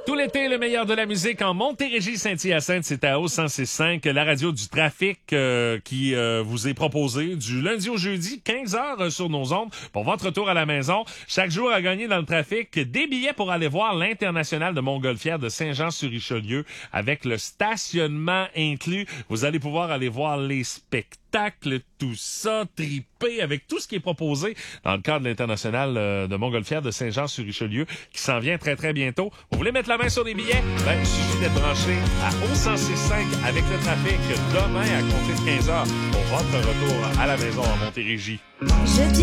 Tout l'été, le meilleur de la musique en Montérégie, Saint-Hyacinthe, c'est à O106.5, la radio du trafic qui vous est proposée du lundi au jeudi, 15h sur nos ondes pour votre retour à la maison. Chaque jour à gagner dans le trafic, des billets pour aller voir l'International de Montgolfière de Saint-Jean-sur-Richelieu avec le stationnement inclus. Vous allez pouvoir aller voir les spectacles, tout ça, triper avec tout ce qui est proposé dans le cadre de l'International de Montgolfière de Saint-Jean-sur-Richelieu qui s'en vient très, très bientôt. Vous voulez mettre la main sur des billets? Ben, il suffit d'être branché à O106.5 avec le trafic demain à compter de 15h pour votre retour à la maison en Montérégie.